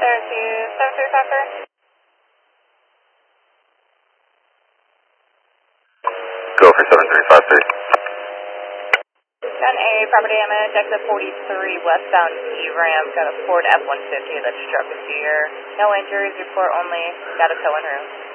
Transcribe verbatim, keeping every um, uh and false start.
there to seven three five three. Go for seven three five three. Got a property damage, exit forty-three, westbound E-ramp, got a Ford F one fifty that struck a deer. No injuries, report only, got a tow en route.